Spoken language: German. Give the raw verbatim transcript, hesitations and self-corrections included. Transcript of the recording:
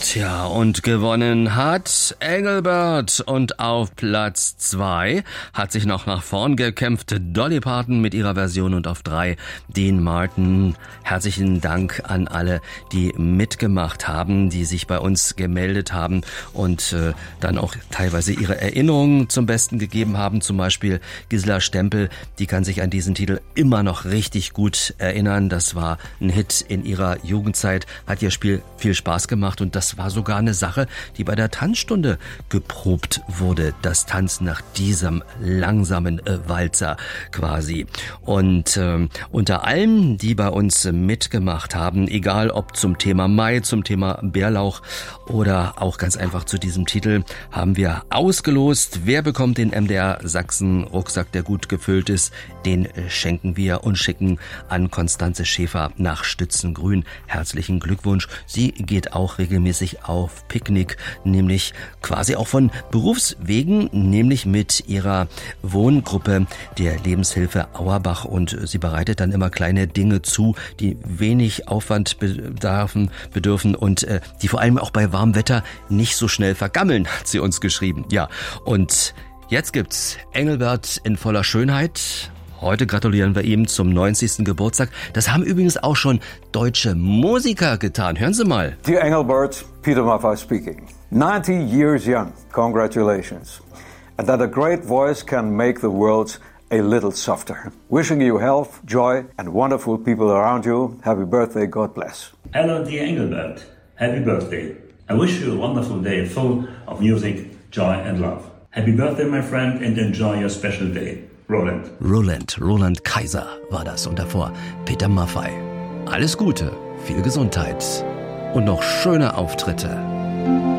Tja, und gewonnen hat Engelbert. Und auf Platz zwei hat sich noch nach vorn gekämpft Dolly Parton mit ihrer Version und auf drei Dean Martin. Herzlichen Dank an alle, die mitgemacht haben, die sich bei uns gemeldet haben und äh, dann auch teilweise ihre Erinnerungen zum Besten gegeben haben. Zum Beispiel Gisela Stempel, die kann sich an diesen Titel immer noch richtig gut erinnern. Das war ein Hit in ihrer Jugendzeit, hat ihr Spiel viel Spaß gemacht und das war sogar eine Sache, die bei der Tanzstunde geprobt wurde. Das Tanzen nach diesem langsamen äh, Walzer quasi. Und äh, unter allen, die bei uns mitgemacht haben, egal ob zum Thema Mai, zum Thema Bärlauch oder auch ganz einfach zu diesem Titel, haben wir ausgelost. Wer bekommt den M D R Sachsen Rucksack, der gut gefüllt ist? Den schenken wir und schicken an Konstanze Schäfer nach Stützengrün. Herzlichen Glückwunsch. Sie geht auch regelmäßig auf Picknick, nämlich quasi auch von Berufswegen, nämlich mit ihrer Wohngruppe der Lebenshilfe Auerbach, und sie bereitet dann immer kleine Dinge zu, die wenig Aufwand bedarfen, bedürfen und äh, die vor allem auch bei warmem Wetter nicht so schnell vergammeln, hat sie uns geschrieben. Ja, und jetzt gibt's Engelbert in voller Schönheit. Heute gratulieren wir ihm zum neunzigsten Geburtstag. Das haben übrigens auch schon deutsche Musiker getan. Hören Sie mal. Dear Engelbert, Peter Maffay speaking. ninety years young. Congratulations. And that a great voice can make the world a little softer. Wishing you health, joy and wonderful people around you. Happy birthday, God bless. Hello, dear Engelbert. Happy birthday. I wish you a wonderful day full of music, joy and love. Happy birthday, my friend, and enjoy your special day. Roland. Roland, Roland Kaiser war das und davor Peter Maffay. Alles Gute, viel Gesundheit und noch schöne Auftritte.